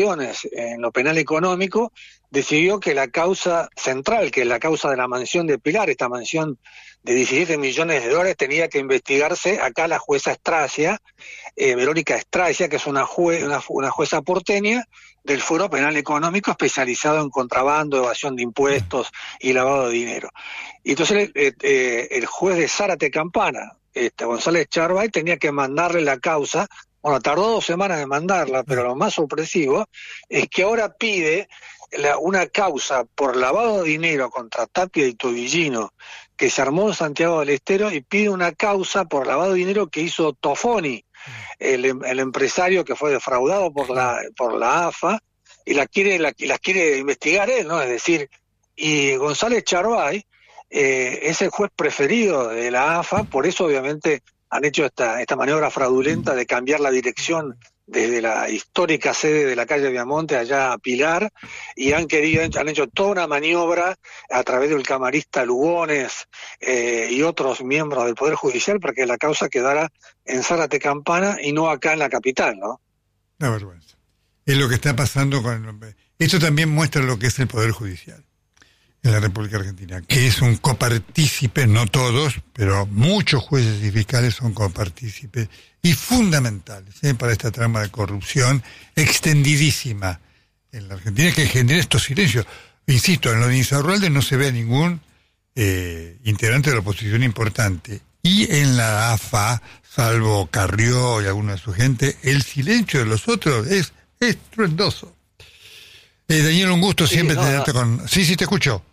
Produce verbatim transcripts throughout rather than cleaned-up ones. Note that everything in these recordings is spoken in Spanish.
en lo penal económico, decidió que la causa central, que es la causa de la mansión de Pilar, esta mansión de diecisiete millones de dólares, tenía que investigarse acá la jueza Stracia, eh, Verónica Stracia, que es una, jue, una, una jueza porteña del Foro Penal Económico especializado en contrabando, evasión de impuestos y lavado de dinero. Y entonces eh, eh, el juez de Zárate Campana, este, González Charbay, tenía que mandarle la causa. Bueno, tardó dos semanas en mandarla, pero lo más sorpresivo es que ahora pide la, una causa por lavado de dinero contra Tapia y Tobillino, que se armó en Santiago del Estero, y pide una causa por lavado de dinero que hizo Tofoni, el, el empresario que fue defraudado por la por la A F A, y la quiere la, las quiere investigar él, ¿no? Es decir, y González Charbay eh, es el juez preferido de la A F A, por eso obviamente han hecho esta, esta maniobra fraudulenta de cambiar la dirección desde la histórica sede de la calle Viamonte allá a Pilar, y han querido, han hecho toda una maniobra a través del camarista Lugones eh, y otros miembros del Poder Judicial para que la causa quedara en Zárate Campana y no acá en la capital, ¿no? Una vergüenza. Es lo que está pasando con... Esto también muestra lo que es el Poder Judicial en la República Argentina, que es un copartícipe, no todos, pero muchos jueces y fiscales son copartícipes y fundamentales ¿eh? para esta trama de corrupción extendidísima en la Argentina, que genera estos silencios. Insisto, en lo de Insaurralde no se ve a ningún eh, integrante de la oposición importante, y en la A F A, salvo Carrió y alguna de su gente, el silencio de los otros es estruendoso. Eh, Daniel, un gusto sí, siempre no, tenerte no. con... Sí, sí, te escucho.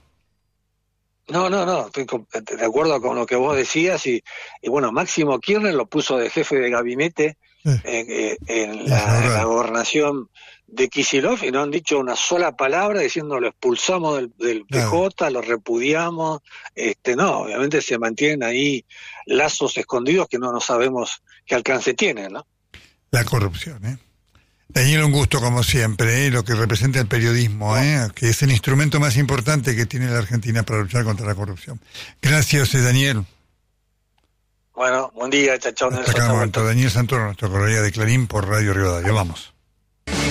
No, no, no, estoy de acuerdo con lo que vos decías, y, y bueno, Máximo Kirchner lo puso de jefe de gabinete eh, eh, en, la, en la gobernación de Kicillof, y no han dicho una sola palabra diciendo lo expulsamos del, del P J, claro. Lo repudiamos, este no, obviamente se mantienen ahí lazos escondidos que no, no sabemos qué alcance tienen, ¿no? La corrupción, ¿eh? Daniel, un gusto como siempre, ¿eh? Lo que representa el periodismo, ¿eh? Que es el instrumento más importante que tiene la Argentina para luchar contra la corrupción. Gracias, Daniel. Bueno, buen día, chao, chao. Hasta acá, Daniel Santoro, nuestro colega de Clarín por Radio Rivadavia. Vamos.